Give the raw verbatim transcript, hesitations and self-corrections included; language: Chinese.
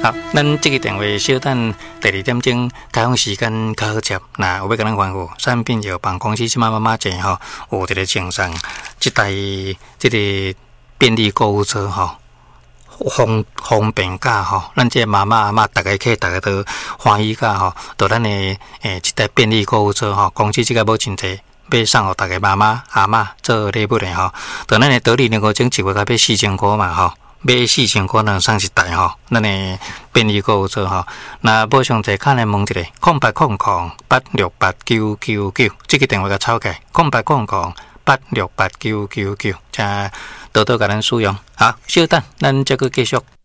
好，咱这个电话稍等第二点钟开放时间较好接。那有要跟咱关乎产品药房公司即马妈妈店吼，有一个厂商，即台即个便利购物车吼。方方便价吼，咱这妈妈阿嬷大家去，大家都欢喜价吼。到咱的诶，即台便利购物车吼，公司即个无真济，要送互大家妈妈阿嬷做礼物的吼。到咱的得利能够整一月甲要四千块嘛吼，买四千块能送一台吼。咱的便利购物车吼，那无详细，看来问一下，空八空空八六八九九九，这个电话甲抄起来，空八空空八六八九九九，才多多甲咱使用。好，稍等，咱再个继续。